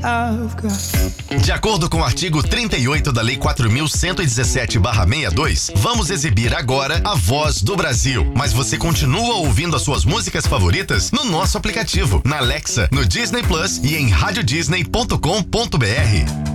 De acordo com o artigo 38 da Lei 4.117/62, vamos exibir agora a Voz do Brasil. Mas você continua ouvindo as suas músicas favoritas no nosso aplicativo, na Alexa, no Disney Plus e em radiodisney.com.br.